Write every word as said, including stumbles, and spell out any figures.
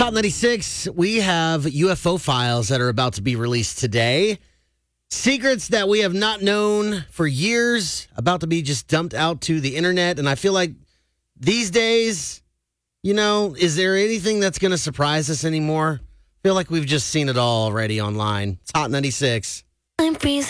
Top ninety-six, we have U F O files that are about to be released today. Secrets that we have not known for years, about to be just dumped out to the internet. And I feel like these days, you know, is there anything that's going to surprise us anymore? I feel like we've just seen it all already online. It's Hot ninety-six. I'm freezing.